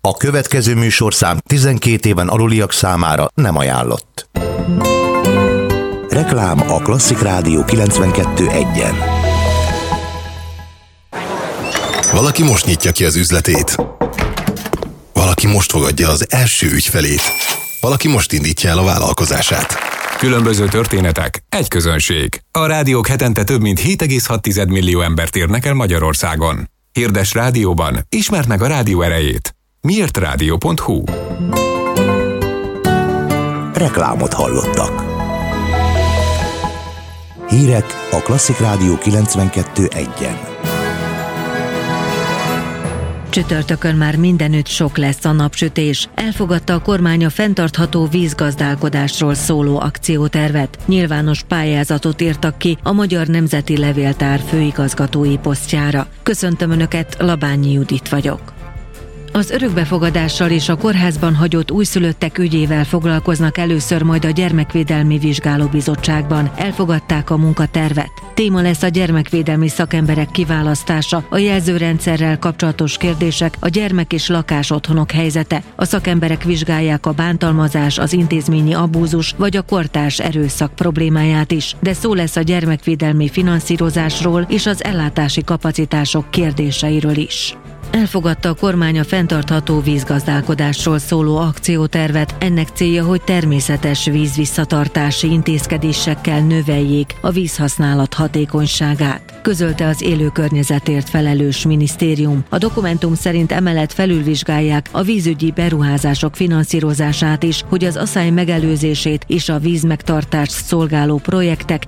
A következő műsorszám 12 éven aluliak számára nem ajánlott. Reklám a Klasszik Rádió 92.1-en. Valaki most nyitja ki az üzletét. Valaki most fogadja az első ügyfelét. Valaki most indítja el a vállalkozását. Különböző történetek, egy közönség. A rádiók hetente több mint 7,6 millió embert érnek el Magyarországon. Hirdes rádióban, ismerd meg a rádió erejét. miértradio.hu. Reklámot hallottak. Hírek a Klasszik Rádió 92.1-en. Csütörtökön már mindenütt sok lesz a napsütés. Elfogadta a kormány a fenntartható vízgazdálkodásról szóló akciótervet. Nyilvános pályázatot írtak ki a Magyar Nemzeti Levéltár főigazgatói posztjára. Köszöntöm Önöket, Labányi Judit vagyok. Az örökbefogadással és a kórházban hagyott újszülöttek ügyével foglalkoznak először majd a Gyermekvédelmi Vizsgálóbizottságban. Elfogadták a munkatervet. Téma lesz a gyermekvédelmi szakemberek kiválasztása, a jelzőrendszerrel kapcsolatos kérdések, a gyermek- és lakásotthonok helyzete. A szakemberek vizsgálják a bántalmazás, az intézményi abúzus vagy a kortárs erőszak problémáját is, de szó lesz a gyermekvédelmi finanszírozásról és az ellátási kapacitások kérdéseiről is. Elfogadta a kormány a fenntartható vízgazdálkodásról szóló akciótervet. Ennek célja, hogy természetes vízvisszatartási intézkedésekkel növeljék a vízhasználat hatékonyságát, közölte az élő környezetért felelős minisztérium. A dokumentum szerint emellett felülvizsgálják a vízügyi beruházások finanszírozását is, hogy az aszály megelőzését és a vízmegtartást szolgáló projektek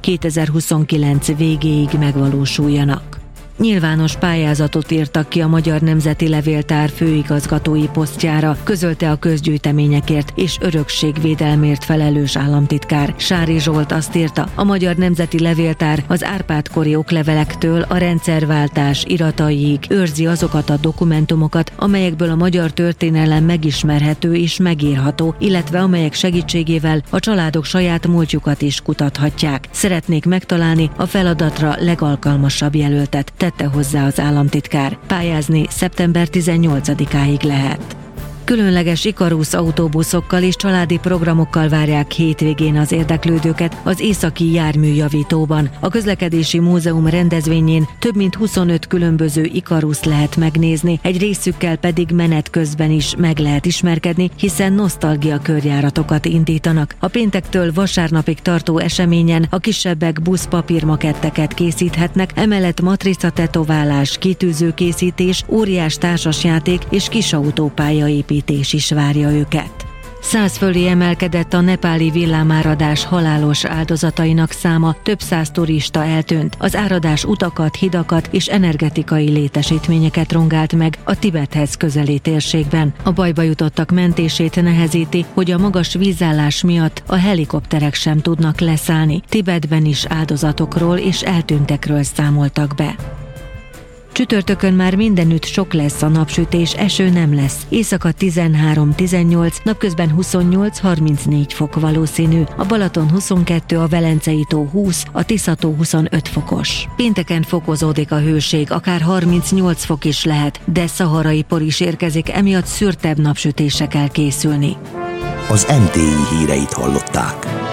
2029 végéig megvalósuljanak. Nyilvános pályázatot írtak ki a Magyar Nemzeti Levéltár főigazgatói posztjára, közölte a közgyűjteményekért és örökségvédelmért felelős államtitkár. Sári Zsolt azt írta, a Magyar Nemzeti Levéltár az Árpád-kori oklevelektől a rendszerváltás irataiig őrzi azokat a dokumentumokat, amelyekből a magyar történelem megismerhető és megírható, illetve amelyek segítségével a családok saját múltjukat is kutathatják. Szeretnék megtalálni a feladatra legalkalmasabb jelöltet, tette hozzá az államtitkár. Pályázni szeptember 18-áig lehet. Különleges Ikarus autóbuszokkal és családi programokkal várják hétvégén az érdeklődőket az északi járműjavítóban. A Közlekedési Múzeum rendezvényén több mint 25 különböző Ikarus lehet megnézni, egy részükkel pedig menet közben is meg lehet ismerkedni, hiszen nosztalgia körjáratokat indítanak. A péntektől vasárnapig tartó eseményen a kisebbek buszpapírmaketteket készíthetnek, emellett matricatetoválás, kitűzőkészítés, óriás társasjáték és kisautópályaépítés is várja őket. 100 fölé emelkedett a nepáli villámáradás halálos áldozatainak száma, több száz turista eltűnt. Az áradás utakat, hidakat és energetikai létesítményeket rongált meg a Tibethez közeli térségben. A bajba jutottak mentését nehezíti, hogy a magas vízállás miatt a helikopterek sem tudnak leszállni. Tibetben is áldozatokról és eltűntekről számoltak be. Csütörtökön már mindenütt sok lesz a napsütés, eső nem lesz. Éjszaka 13-18, napközben 28-34 fok valószínű. A Balaton 22, a Velencei-tó 20, a Tisza-tó 25 fokos. Pénteken fokozódik a hőség, akár 38 fok is lehet, de szaharai por is érkezik, emiatt szürtebb napsütésekkel készülni. Az NTI híreit hallották.